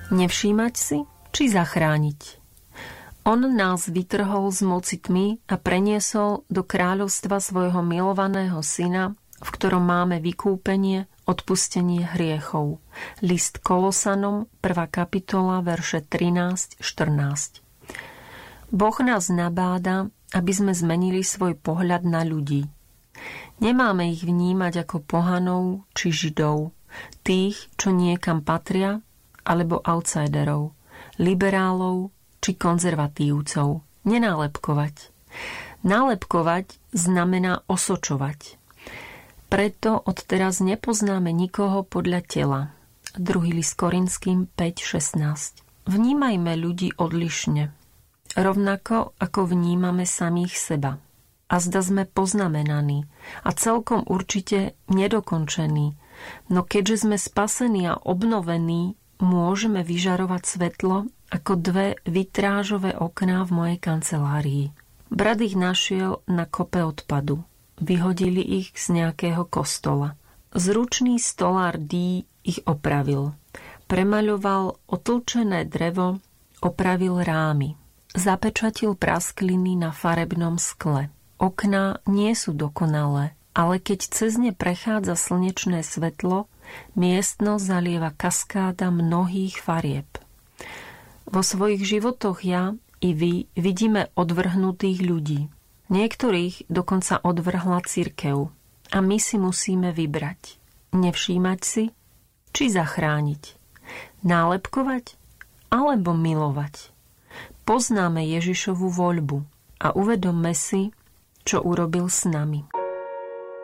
Nevšímať si, či zachrániť. On nás vytrhol z moci tmy a preniesol do kráľovstva svojho milovaného syna, v ktorom máme vykúpenie, odpustenie hriechov. List Kolosanom, 1. kapitola, verše 13-14. Boh nás nabáda, aby sme zmenili svoj pohľad na ľudí. Nemáme ich vnímať ako pohanov či židov, tých, čo niekam patria, alebo outsiderov, liberálov či konzervatívcov. Nenálepkovať. Nálepkovať znamená osočovať. Preto odteraz nepoznáme nikoho podľa tela. 2. list Korinským 5.16. Vnímajme ľudí odlišne, rovnako ako vnímame samých seba. A zda sme poznamenaní a celkom určite nedokončení, no keďže sme spasení a obnovení, môžeme vyžarovať svetlo ako 2 vitrážové okná v mojej kancelárii. Brat ich našiel na kope odpadu. Vyhodili ich z nejakého kostola. Zručný stolár D ich opravil. Premaľoval otlčené drevo, opravil rámy. Zapečatil praskliny na farebnom skle. Okná nie sú dokonalé, ale keď cez ne prechádza slnečné svetlo, miestnosť zalieva kaskáda mnohých farieb. Vo svojich životoch ja i vy vidíme odvrhnutých ľudí. Niektorých dokonca odvrhla cirkev. A my si musíme vybrať. Nevšímať si, či zachrániť. Nálepkovať, alebo milovať. Poznáme Ježišovu voľbu a uvedomme si, čo urobil s nami.